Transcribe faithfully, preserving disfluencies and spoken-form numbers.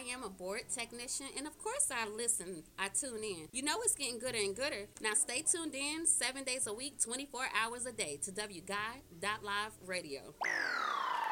I am a board technician, and of course I listen, I tune in. You know it's getting gooder and gooder. Now stay tuned in seven days a week, twenty-four hours a day to W Guy Live Radio.